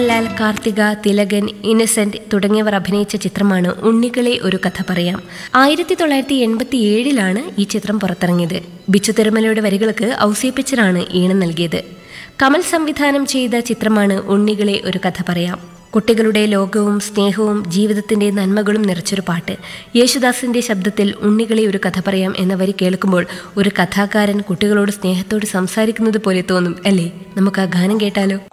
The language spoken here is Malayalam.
ലാൽ, കാർത്തിക, തിലകൻ, ഇന്നസെന്റ് തുടങ്ങിയവർ അഭിനയിച്ച ചിത്രമാണ് ഉണ്ണികളെ ഒരു കഥ പറയാം. 1987 ഈ ചിത്രം പുറത്തിറങ്ങിയത്. ബിച്ചു തിരുമലയുടെ വരികൾക്ക് ഔസേപ്പിച്ചനാണ് ഈണം നൽകിയത്. കമൽ സംവിധാനം ചെയ്ത ചിത്രമാണ് ഉണ്ണികളെ ഒരു കഥ പറയാം. കുട്ടികളുടെ ലോകവും സ്നേഹവും ജീവിതത്തിന്റെ നന്മകളും നിറച്ചൊരു പാട്ട്. യേശുദാസിന്റെ ശബ്ദത്തിൽ ഉണ്ണികളെ ഒരു കഥ പറയാം എന്ന വരി കേൾക്കുമ്പോൾ ഒരു കഥാകാരൻ കുട്ടികളോട് സ്നേഹത്തോട് സംസാരിക്കുന്നത് പോലെ തോന്നും അല്ലേ? നമുക്ക് ആ ഗാനം കേട്ടാലോ?